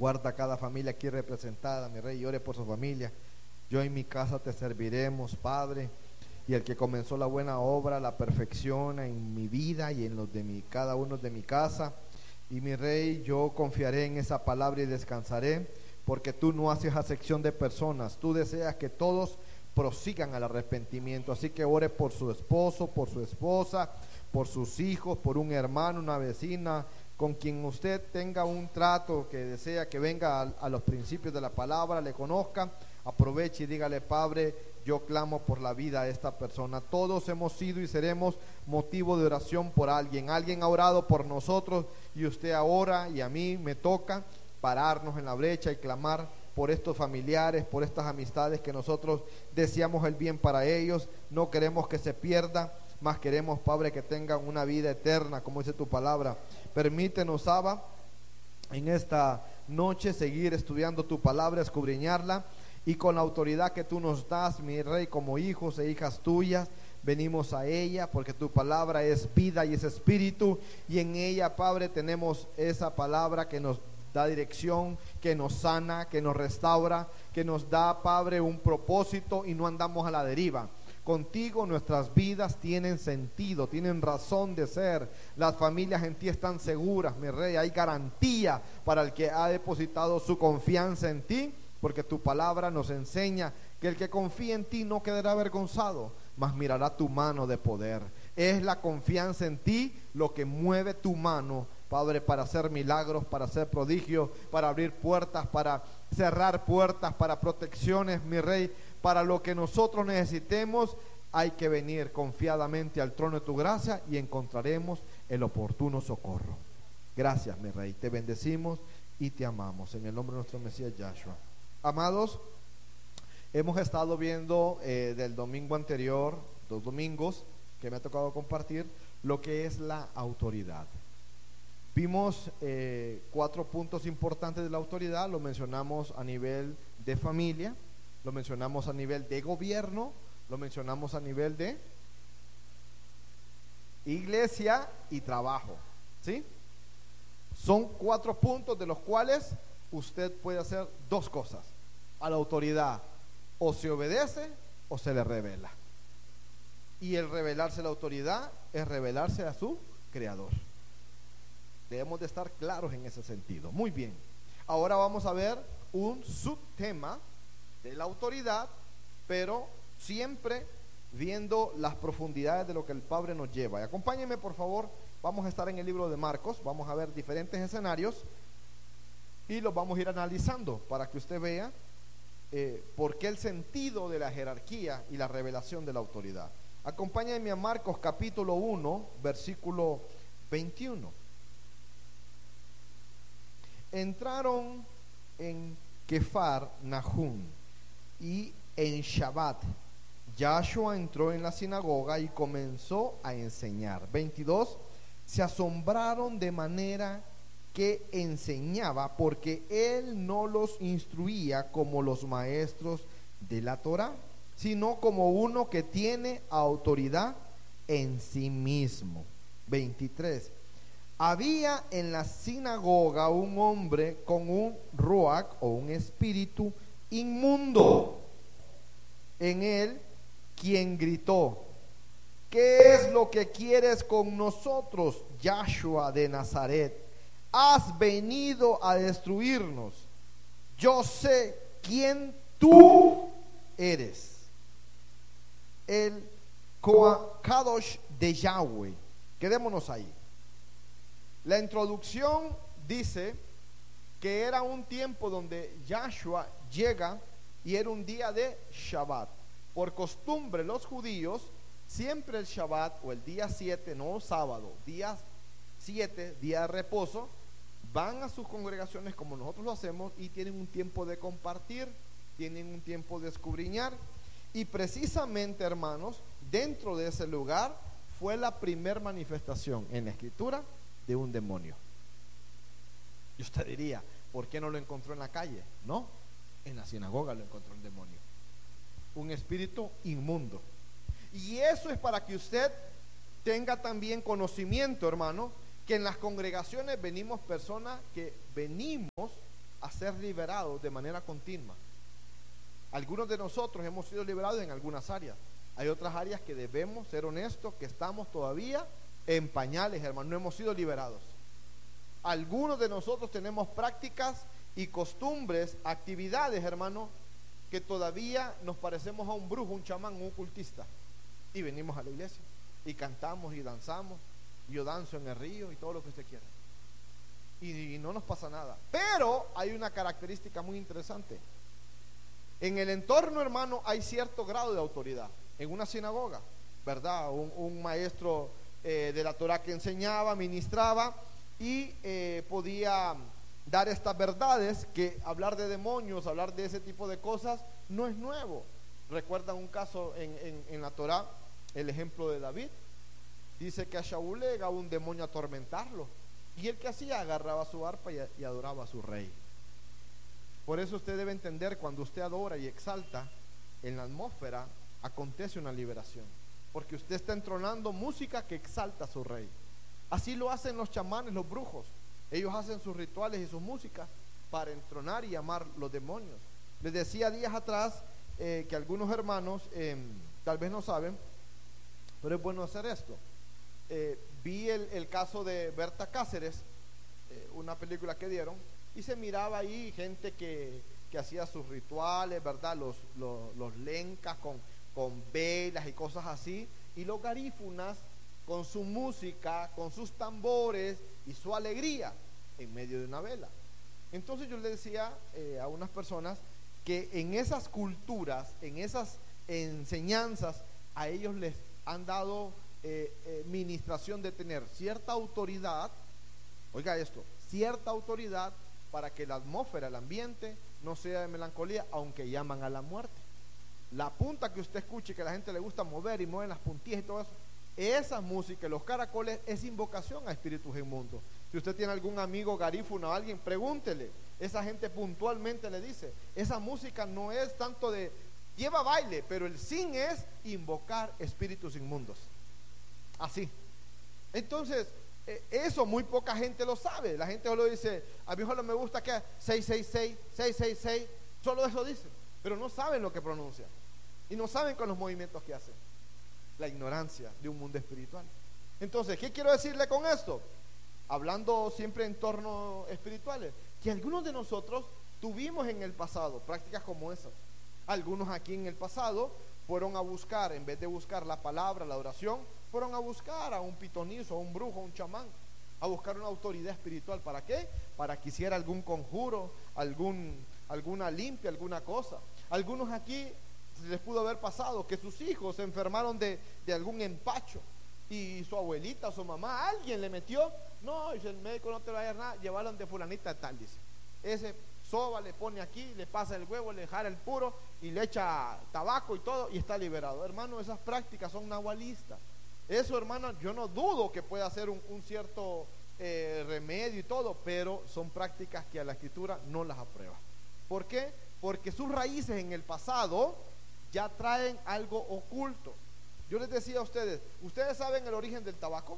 Guarda a cada familia aquí representada, mi Rey, y ore por su familia. Yo en mi casa te serviremos, Padre, y el que comenzó la buena obra la perfecciona en mi vida y en los de cada uno de mi casa. Y mi Rey, yo confiaré en esa palabra y descansaré, porque tú no haces acepción de personas. Tú deseas que todos prosigan al arrepentimiento. Así que ore por su esposo, por su esposa, por sus hijos, por un hermano, una vecina, con quien usted tenga un trato, que desea que venga a los principios de la palabra, le conozca. Aproveche y dígale: Padre, yo clamo por la vida de esta persona. Todos hemos sido y seremos motivo de oración por alguien. Alguien ha orado por nosotros y usted ahora, y a mí me toca pararnos en la brecha y clamar por estos familiares, por estas amistades que nosotros deseamos el bien para ellos. No queremos que se pierda, mas queremos, Padre, que tengan una vida eterna, como dice tu palabra. Permítenos, Abba, en esta noche seguir estudiando tu palabra, escudriñarla, y con la autoridad que tú nos das, mi Rey, como hijos e hijas tuyas, venimos a ella, porque tu palabra es vida y es espíritu, y en ella, Padre, tenemos esa palabra que nos da dirección, que nos sana, que nos restaura, que nos da, Padre, un propósito, y no andamos a la deriva. Contigo nuestras vidas tienen sentido, tienen razón de ser. Las familias en ti están seguras, mi Rey. Hay garantía para el que ha depositado su confianza en ti, porque tu palabra nos enseña que el que confía en ti no quedará avergonzado, mas mirará tu mano de poder. Es la confianza en ti lo que mueve tu mano, Padre, para hacer milagros, para hacer prodigios, para abrir puertas, para cerrar puertas, para protecciones, mi Rey. Para lo que nosotros necesitemos, hay que venir confiadamente al trono de tu gracia y encontraremos el oportuno socorro. Gracias, mi Rey. Te bendecimos y te amamos. En el nombre de nuestro Mesías Yahshua. Amados, hemos estado viendo del domingo anterior, 2 domingos que me ha tocado compartir, lo que es la autoridad. Vimos 4 puntos importantes de la autoridad. Lo mencionamos a nivel de familia, lo mencionamos a nivel de gobierno, lo mencionamos a nivel de iglesia y trabajo, ¿sí? Son 4 puntos de los cuales usted puede hacer 2 cosas a la autoridad: o se obedece o se le revela. Y el revelarse a la autoridad es revelarse a su creador. Debemos de estar claros en ese sentido. Muy bien, ahora vamos a ver un subtema de la autoridad, pero siempre viendo las profundidades de lo que el Padre nos lleva. Y acompáñenme, por favor. Vamos a estar en el libro de Marcos. Vamos a ver diferentes escenarios y los vamos a ir analizando para que usted vea por qué el sentido de la jerarquía y la revelación de la autoridad. Acompáñenme a Marcos capítulo 1, versículo 21. Entraron en Kefar Nahum, y en Shabbat Yahshua entró en la sinagoga y comenzó a enseñar. 22. Se asombraron de manera que enseñaba, porque él no los instruía como los maestros de la Torá, sino como uno que tiene autoridad en sí mismo. 23. Había en la sinagoga un hombre con un ruach, o un espíritu inmundo en él, quien gritó: ¿qué es lo que quieres con nosotros, Yahshua de Nazaret? ¿Has venido a destruirnos? Yo sé quién tú eres, el Kadosh de Yahweh. Quedémonos ahí. La introducción dice que era un tiempo donde Yahshua llega y era un día de Shabbat. Por costumbre, los judíos, siempre el Shabbat, o el día 7, no sábado, día 7, día de reposo, van a sus congregaciones como nosotros lo hacemos y tienen un tiempo de compartir, tienen un tiempo de escudriñar. Y precisamente, hermanos, dentro de ese lugar fue la primer manifestación en la escritura de un demonio. Y usted diría: ¿por qué no lo encontró en la calle? No, en la sinagoga lo encontró un demonio, un espíritu inmundo. Y eso es para que usted tenga también conocimiento, hermano, que en las congregaciones venimos personas que venimos a ser liberados de manera continua. Algunos de nosotros hemos sido liberados en algunas áreas. Hay otras áreas que debemos ser honestos, que estamos todavía en pañales, hermano, no hemos sido liberados. Algunos de nosotros tenemos prácticas y costumbres, actividades, hermano, que todavía nos parecemos a un brujo, un chamán, un ocultista. Y venimos a la iglesia y cantamos y danzamos. Yo danzo en el río y todo lo que usted quiera. Y no nos pasa nada. Pero hay una característica muy interesante. En el entorno, hermano, hay cierto grado de autoridad. En una sinagoga, ¿verdad? Un maestro de la Torah que enseñaba, ministraba y podía dar estas verdades, que hablar de demonios, hablar de ese tipo de cosas no es nuevo. ¿Recuerdan un caso en la Torah? El ejemplo de David. Dice que a Shaul le llegaba un demonio a atormentarlo. ¿Y él qué hacía? Agarraba su arpa y adoraba a su rey. Por eso usted debe entender, cuando usted adora y exalta, en la atmósfera acontece una liberación. Porque usted está entronando música que exalta a su rey. Así lo hacen los chamanes, los brujos. Ellos hacen sus rituales y sus músicas para entronar y llamar los demonios. Les decía días atrás que algunos hermanos tal vez no saben, pero es bueno hacer esto. Vi el caso de Berta Cáceres, una película que dieron, y se miraba ahí gente que hacía sus rituales, ¿verdad? Los lencas con velas y cosas así, y los garífunas con su música, con sus tambores y su alegría en medio de una vela. Entonces yo le decía a unas personas que en esas culturas, en esas enseñanzas, a ellos les han dado ministración de tener cierta autoridad. Oiga esto, cierta autoridad para que la atmósfera, el ambiente no sea de melancolía, aunque llaman a la muerte. La punta que usted escuche, que a la gente le gusta mover y mueven las puntillas y todo eso, esa música, los caracoles, es invocación a espíritus inmundos. Si usted tiene algún amigo garífuno o alguien, pregúntele. Esa gente puntualmente le dice, esa música no es tanto de, lleva baile, pero el sin es invocar espíritus inmundos. Así. Entonces, eso muy poca gente lo sabe. La gente solo dice, a mí solo me gusta que 666, 666, solo eso dice, pero no saben lo que pronuncia y no saben con los movimientos que hacen. La ignorancia de un mundo espiritual. Entonces, ¿qué quiero decirle con esto? Hablando siempre en torno espirituales, que algunos de nosotros tuvimos en el pasado prácticas como esas. Algunos aquí en el pasado fueron a buscar, en vez de buscar la palabra, la oración, fueron a buscar a un pitonizo, a un brujo, a un chamán, a buscar una autoridad espiritual. ¿Para qué? Para que hiciera algún conjuro, alguna limpia, alguna cosa. Algunos aquí les pudo haber pasado que sus hijos se enfermaron de algún empacho y su abuelita, su mamá, alguien le metió. No, dice, el médico no te va a dar nada, llevaron de fulanita tal, dice. Ese soba le pone aquí, le pasa el huevo, le jara el puro y le echa tabaco y todo y está liberado. Hermano, esas prácticas son nahualistas. Eso, hermano, yo no dudo que pueda ser un cierto remedio y todo, pero son prácticas que a la Escritura no las aprueba. ¿Por qué? Porque sus raíces en el pasado ya traen algo oculto. Yo les decía a ustedes, ¿ustedes saben el origen del tabaco?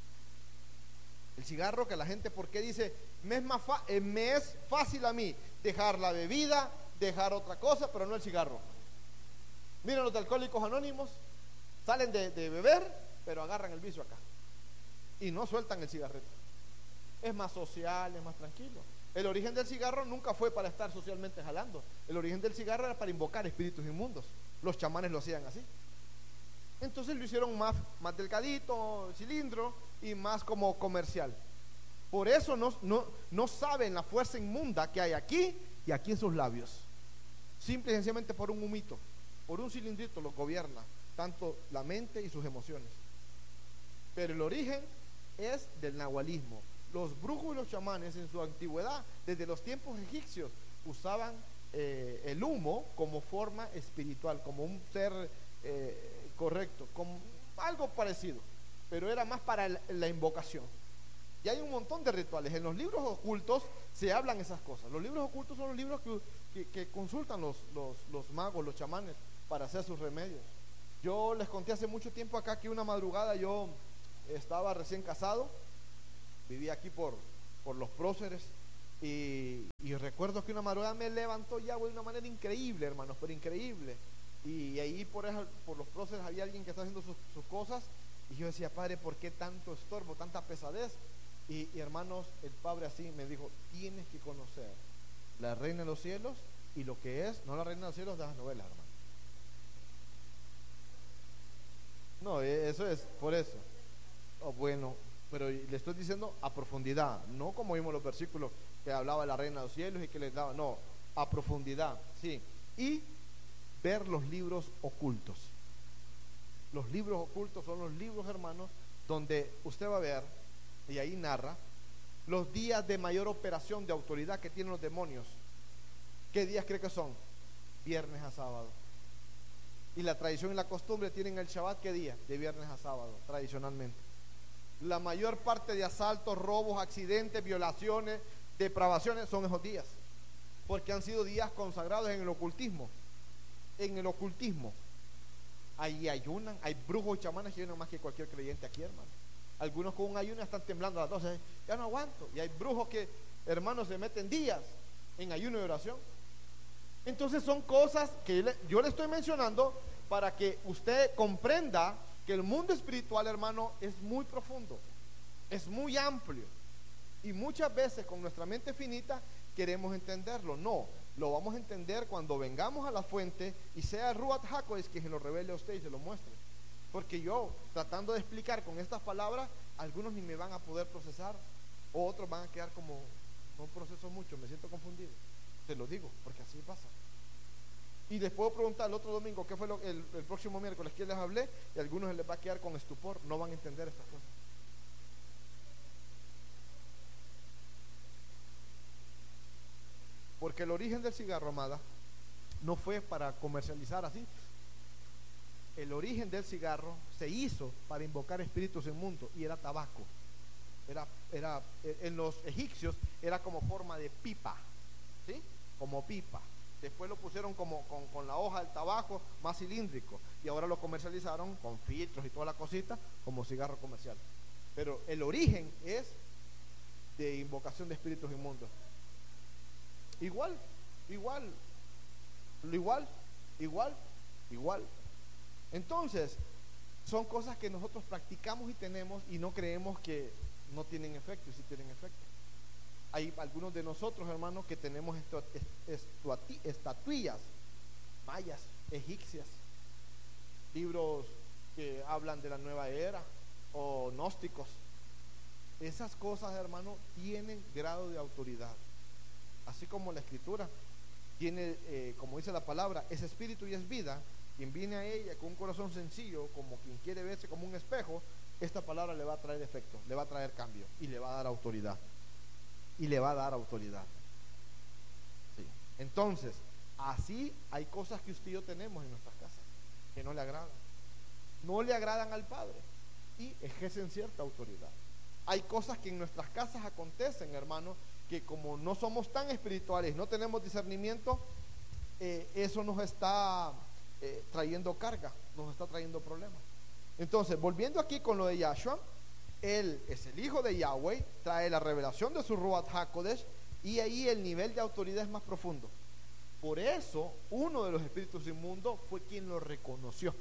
El cigarro, que la gente, ¿por qué dice? Me es fácil a mí dejar la bebida, dejar otra cosa, pero no el cigarro. Miren los de Alcohólicos Anónimos, salen de beber, pero agarran el vicio acá y no sueltan el cigarrito. Es más social, es más tranquilo. El origen del cigarro nunca fue para estar socialmente jalando. El origen del cigarro era para invocar espíritus inmundos. Los chamanes lo hacían así. Entonces lo hicieron más delgadito, cilindro, y más como comercial. Por eso no saben la fuerza inmunda que hay aquí y aquí en sus labios. Simple y sencillamente por un humito, por un cilindrito los gobierna tanto la mente y sus emociones. Pero el origen es del nahualismo. Los brujos y los chamanes en su antigüedad, desde los tiempos egipcios, usaban el humo como forma espiritual, como un ser correcto, como algo parecido, pero era más para la invocación. Y hay un montón de rituales. En los libros ocultos se hablan esas cosas. Los libros ocultos son los libros que consultan los magos, los chamanes, para hacer sus remedios. Yo les conté hace mucho tiempo acá que una madrugada yo estaba recién casado, vivía aquí por los próceres, y recuerdo que una madrugada me levantó Yahweh de una manera increíble, hermanos, pero increíble. Y ahí por los próceres había alguien que estaba haciendo sus cosas. Y yo decía, Padre, ¿por qué tanto estorbo, tanta pesadez? Y hermanos, el Padre así me dijo, tienes que conocer la reina de los cielos y lo que es, no la reina de los cielos de las novelas, hermano. No, eso es, por eso. Oh, bueno, pero le estoy diciendo a profundidad, no como vimos los versículos que hablaba de la reina de los cielos y que les daba, no, a profundidad, sí. Y ver los libros ocultos. Los libros ocultos son los libros, hermanos, donde usted va a ver, y ahí narra, los días de mayor operación de autoridad que tienen los demonios. ¿Qué días cree que son? Viernes a sábado. Y la tradición y la costumbre tienen el Shabbat, ¿qué día? De viernes a sábado, tradicionalmente. La mayor parte de asaltos, robos, accidentes, violaciones, depravaciones son esos días, porque han sido días consagrados en el ocultismo. En el ocultismo. Ahí ayunan, hay brujos y chamanes que ayunan más que cualquier creyente aquí, hermano. Algunos con un ayuno están temblando a las 12, ya no aguanto. Y hay brujos que, hermanos, se meten días en ayuno y oración. Entonces son cosas que yo le estoy mencionando para que usted comprenda que el mundo espiritual, hermano, es muy profundo, es muy amplio. Y muchas veces con nuestra mente finita queremos entenderlo. No, lo vamos a entender cuando vengamos a la fuente y sea Ruach HaKodesh que se lo revele a usted y se lo muestre. Porque yo, tratando de explicar con estas palabras, algunos ni me van a poder procesar, o otros van a quedar como, no proceso mucho, me siento confundido. Te lo digo, porque así pasa. Y les puedo preguntar el otro domingo, ¿qué fue el próximo miércoles que les hablé? Y a algunos les va a quedar con estupor, no van a entender estas cosas. Porque el origen del cigarro, amada, no fue para comercializar así. El origen del cigarro se hizo para invocar espíritus inmundos y era tabaco. En los egipcios era como forma de pipa, ¿sí? Como pipa. Después lo pusieron con la hoja del tabaco más cilíndrico y ahora lo comercializaron con filtros y toda la cosita como cigarro comercial. Pero el origen es de invocación de espíritus inmundos. Igual. Entonces, son cosas que nosotros practicamos y tenemos y no creemos que no tienen efecto, y sí tienen efecto. Hay algunos de nosotros, hermanos, que tenemos estatuillas mayas, egipcias, libros que hablan de la nueva era o gnósticos. Esas cosas, hermanos, tienen grado de autoridad. Así como la escritura tiene, como dice la palabra, es espíritu y es vida. Quien viene a ella con un corazón sencillo, como quien quiere verse como un espejo, esta palabra le va a traer efecto, le va a traer cambio y le va a dar autoridad. Sí. Entonces, así hay cosas que usted y yo tenemos en nuestras casas que no le agradan. No le agradan al Padre y ejercen cierta autoridad. Hay cosas que en nuestras casas acontecen, hermanos, que como no somos tan espirituales, no tenemos discernimiento, eso nos está trayendo carga, nos está trayendo problemas. Entonces, volviendo aquí con lo de Yahshua, él es el hijo de Yahweh, trae la revelación de su Ruach HaKodesh y ahí el nivel de autoridad es más profundo. Por eso, uno de los espíritus inmundos fue quien lo reconoció.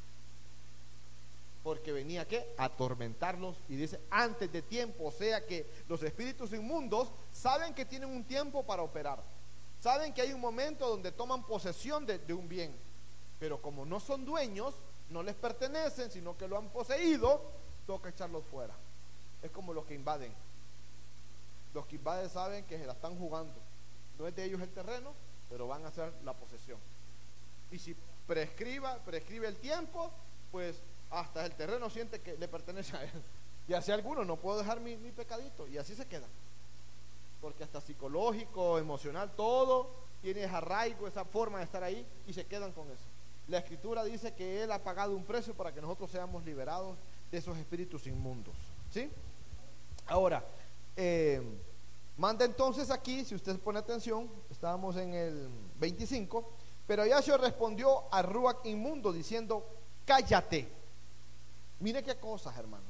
Porque venía ¿qué? A atormentarlos y dice antes de tiempo, o sea que los espíritus inmundos saben que tienen un tiempo para operar, saben que hay un momento donde toman posesión de un bien, pero como no son dueños, no les pertenecen, sino que lo han poseído, toca echarlos fuera. Es como los que invaden. Los que invaden saben que se la están jugando, no es de ellos el terreno, pero van a hacer la posesión. Y si prescribe el tiempo, pues hasta el terreno siente que le pertenece a él. Y así algunos, no puedo dejar mi pecadito, y así se queda. Porque hasta psicológico, emocional, todo tiene ese arraigo, esa forma de estar ahí, y se quedan con eso. La escritura dice que Él ha pagado un precio para que nosotros seamos liberados de esos espíritus inmundos, ¿sí? Ahora, manda entonces aquí, si usted pone atención, estábamos en el 25, pero Yahshua respondió a Ruach inmundo diciendo, cállate. Mire qué cosas, hermano.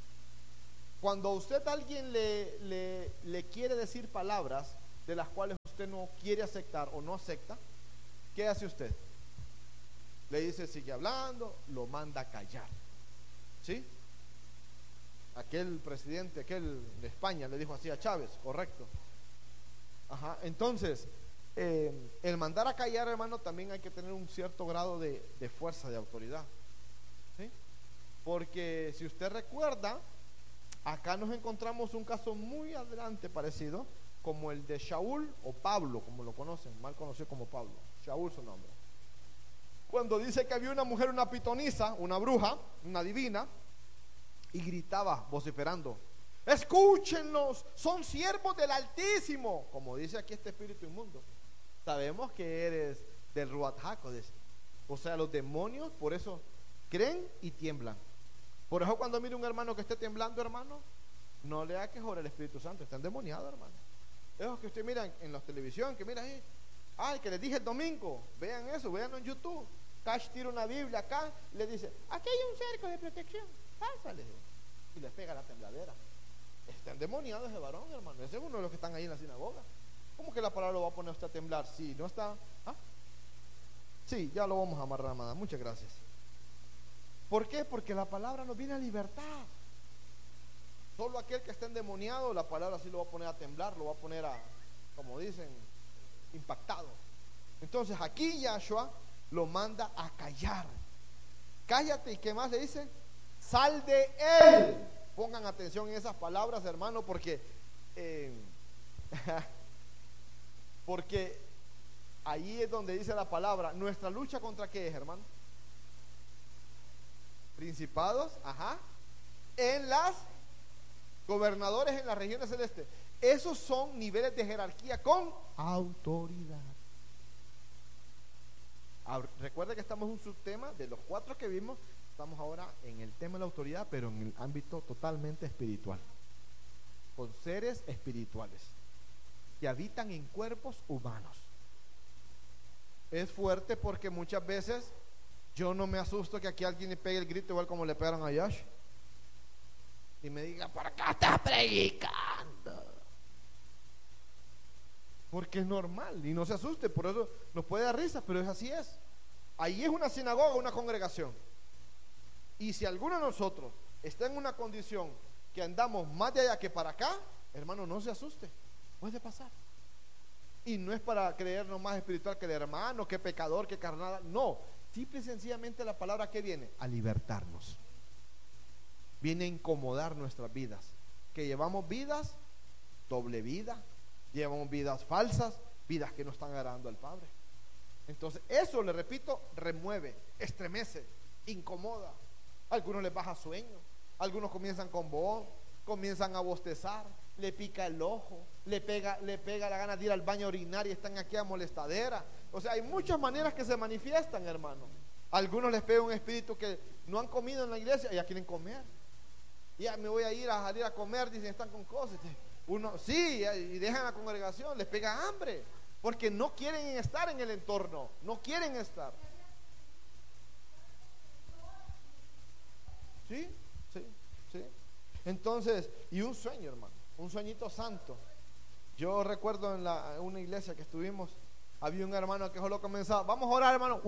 Cuando usted a alguien le quiere decir palabras de las cuales usted usted no quiere aceptar o no acepta, ¿qué hace usted? Le dice, sigue hablando, lo manda a callar. ¿Sí? Aquel presidente, aquel de España, le dijo así a Chávez, correcto. Ajá, entonces, el mandar a callar, hermano, también hay que tener un cierto grado de fuerza, de autoridad. ¿Sí? Porque si usted recuerda, acá nos encontramos un caso muy adelante parecido, como el de Shaul o Pablo, como lo conocen, mal conocido como Pablo. Shaul su nombre. Cuando dice que había una mujer, una pitonisa, una bruja, una divina, y gritaba vociferando: escúchenlos, son siervos del Altísimo. Como dice aquí este espíritu inmundo, sabemos que eres del Ruach HaKodesh, o sea, los demonios por eso creen y tiemblan. Por eso cuando mire un hermano que esté temblando, hermano, no le haga que jore el Espíritu Santo, está endemoniado, hermano. Esos que usted mira en la televisión, que mira ahí, ay, que les dije el domingo, vean eso, veanlo en YouTube. Cash tira una Biblia acá, le dice, aquí hay un cerco de protección, pásale, y les pega la tembladera. Está endemoniado ese varón, hermano. Ese es uno de los que están ahí en la sinagoga. ¿Cómo que la palabra lo va a poner usted a temblar? Si no está, ¿ah? Sí, ya lo vamos a amarrar, amada, muchas gracias. ¿Por qué? Porque la palabra nos viene a libertad. Solo aquel que está endemoniado, la palabra sí lo va a poner a temblar, lo va a poner a, como dicen, impactado. Entonces aquí Yahshua lo manda a callar. Cállate, ¿y qué más le dice? Sal de él. Pongan atención en esas palabras, hermano, porque porque ahí es donde dice la palabra. Nuestra lucha contra qué es, hermano. Principados, ajá, en las gobernadores en las regiones celestes. Esos son niveles de jerarquía con autoridad. Recuerda que estamos en un subtema de los 4 que vimos. Estamos ahora en el tema de la autoridad, pero en el ámbito totalmente espiritual, con seres espirituales que habitan en cuerpos humanos. Es fuerte porque muchas veces yo no me asusto que aquí alguien le pegue el grito igual como le pegaron a Yash y me diga, ¿por qué estás predicando? Porque es normal y no se asuste, por eso nos puede dar risa, pero así es. Ahí es una sinagoga, una congregación. Y si alguno de nosotros está en una condición que andamos más de allá que para acá, hermano, no se asuste, puede pasar. Y no es para creernos más espiritual que el hermano, que pecador, que carnada, no. Simple y sencillamente la palabra que viene a libertarnos, viene a incomodar nuestras vidas, que llevamos vidas, doble vida, llevamos vidas falsas, vidas que no están agradando al Padre. Entonces eso, le repito, remueve, estremece, incomoda. A algunos les baja sueño, algunos comienzan con voz, comienzan a bostezar, le pica el ojo, le pega la gana de ir al baño a orinar y están aquí a molestadera. O sea, hay muchas maneras que se manifiestan, hermano. A algunos les pega un espíritu que no han comido en la iglesia y ya quieren comer. Ya me voy a ir a salir a comer, dicen, están con cosas. Uno, sí, y dejan la congregación, les pega hambre, porque no quieren estar en el entorno, no quieren estar. Sí, sí, sí. Entonces, y un sueño, hermano, un sueñito santo. Yo recuerdo en una iglesia que estuvimos, había un hermano que solo comenzaba, vamos a orar, hermano.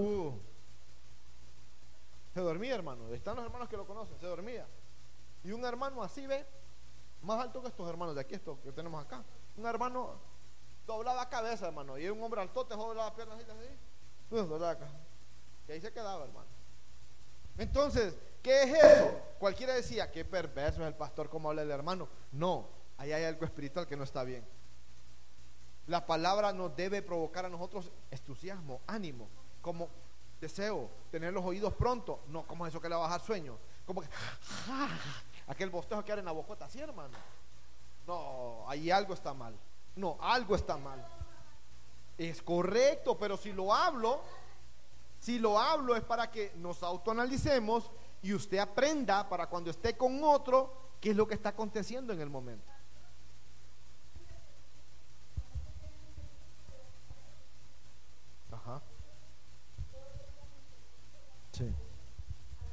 Se dormía, hermano. Están los hermanos que lo conocen, se dormía. Y un hermano así, ve, más alto que estos hermanos de aquí, estos que tenemos acá. Un hermano doblaba cabeza, hermano, y un hombre altote doblaba piernas así, doblaba acá. Y ahí se quedaba, hermano. Entonces, ¿qué es eso? Cualquiera decía, qué perverso es el pastor, como habla el hermano. No, ahí hay algo espiritual que no está bien. La palabra nos debe provocar a nosotros entusiasmo, ánimo, como deseo, tener los oídos pronto. No, como eso que le va a bajar sueño, como que aquel bostezo que hay en la bocota, así, hermano. No, ahí algo está mal. No, algo está mal. Es correcto, pero si lo hablo es para que nos autoanalicemos y usted aprenda para cuando esté con otro qué es lo que está aconteciendo en el momento. Ajá. Sí.